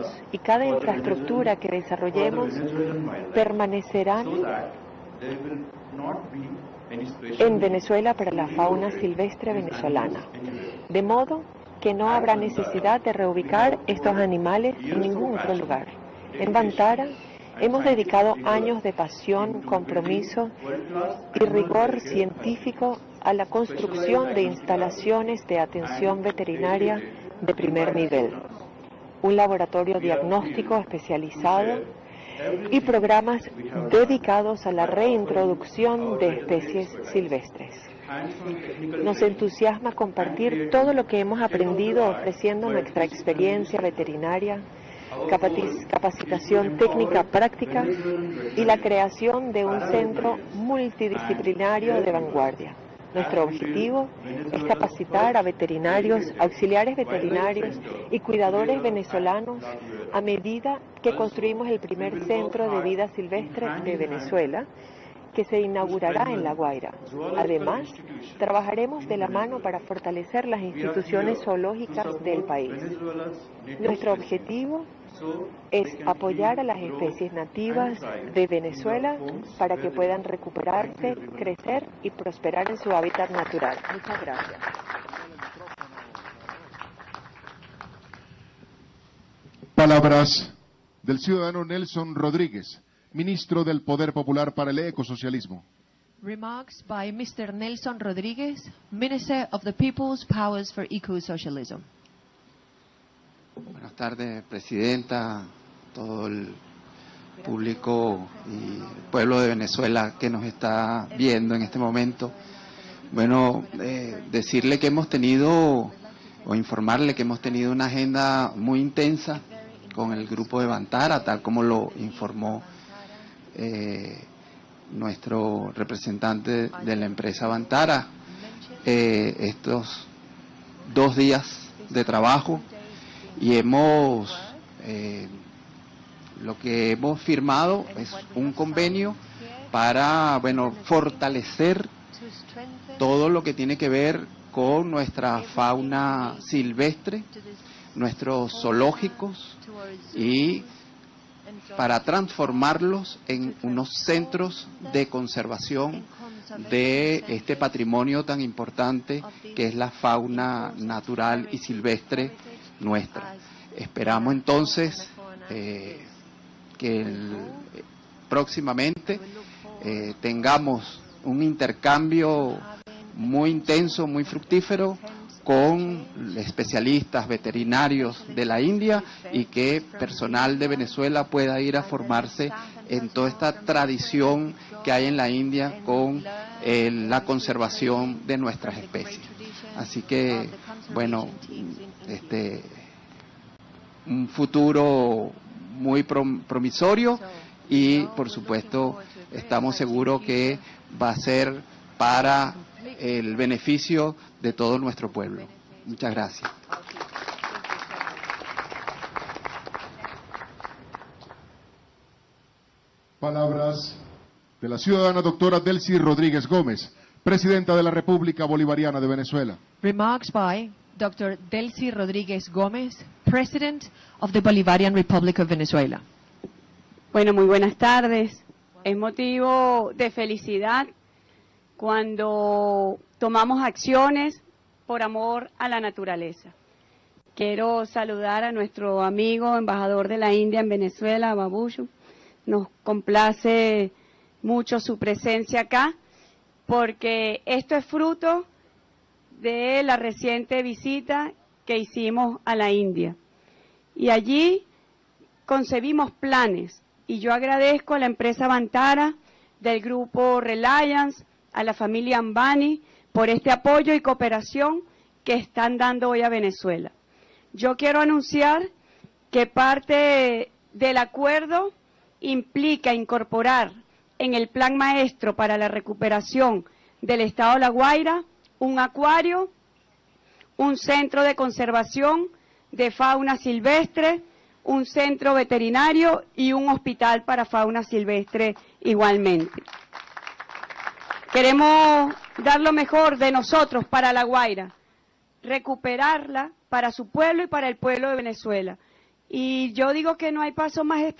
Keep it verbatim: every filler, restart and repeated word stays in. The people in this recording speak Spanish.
y cada infraestructura que desarrollemos permanecerán en Venezuela para la fauna silvestre venezolana, de modo que no habrá necesidad de reubicar estos animales en ningún otro lugar. En Vantara hemos dedicado años de pasión, compromiso y rigor científico a la construcción de instalaciones de atención veterinaria de primer nivel, un laboratorio diagnóstico especializado y programas dedicados a la reintroducción de especies silvestres. Nos entusiasma compartir todo lo que hemos aprendido ofreciendo nuestra experiencia veterinaria, capacitación técnica práctica y la creación de un centro multidisciplinario de vanguardia. Nuestro objetivo es capacitar a veterinarios, auxiliares veterinarios y cuidadores venezolanos a medida que construimos el primer centro de vida silvestre de Venezuela, que se inaugurará en La Guaira. Además, trabajaremos de la mano para fortalecer las instituciones zoológicas del país. Nuestro objetivo es apoyar a las especies nativas de Venezuela para que puedan recuperarse, crecer y prosperar en su hábitat natural. Muchas gracias. Palabras del ciudadano Nelson Rodríguez, ministro del Poder Popular para el Ecosocialismo. Remarks by mister Nelson Rodríguez, Minister of the People's Powers for Eco-Socialism. Buenas tardes, Presidenta, todo el público y el pueblo de Venezuela que nos está viendo en este momento. Bueno, eh, decirle que hemos tenido, o informarle que hemos tenido una agenda muy intensa con el grupo de Vantara, tal como lo informó eh, nuestro representante de la empresa Vantara. Eh, estos dos días de trabajo y hemos, eh, lo que hemos firmado es un convenio para, bueno, fortalecer todo lo que tiene que ver con nuestra fauna silvestre, nuestros zoológicos, y para transformarlos en unos centros de conservación de este patrimonio tan importante que es la fauna natural y silvestre nuestra. Esperamos entonces eh, que el, próximamente eh, tengamos un intercambio muy intenso, muy fructífero con especialistas veterinarios de la India y que personal de Venezuela pueda ir a formarse en toda esta tradición que hay en la India con eh, la conservación de nuestras especies. Así que, bueno, este, un futuro muy promisorio y, por supuesto, estamos seguros que va a ser para el beneficio de todo nuestro pueblo. Muchas gracias. Palabras de la ciudadana doctora Delcy Rodríguez Gómez, presidenta de la República Bolivariana de Venezuela. Remarks by doctor Delcy Rodríguez Gómez, President of the Bolivarian Republic of Venezuela. Bueno, muy buenas tardes. Es motivo de felicidad cuando tomamos acciones por amor a la naturaleza. Quiero saludar a nuestro amigo embajador de la India en Venezuela, Babushu. Nos complace mucho su presencia acá, porque esto es fruto de la reciente visita que hicimos a la India. Y allí concebimos planes, y yo agradezco a la empresa Vantara, del grupo Reliance, a la familia Ambani, por este apoyo y cooperación que están dando hoy a Venezuela. Yo quiero anunciar que parte del acuerdo implica incorporar en el Plan Maestro para la recuperación del Estado de La Guaira un acuario, un centro de conservación de fauna silvestre, un centro veterinario y un hospital para fauna silvestre igualmente. Queremos dar lo mejor de nosotros para La Guaira, recuperarla para su pueblo y para el pueblo de Venezuela. Y yo digo que no hay paso más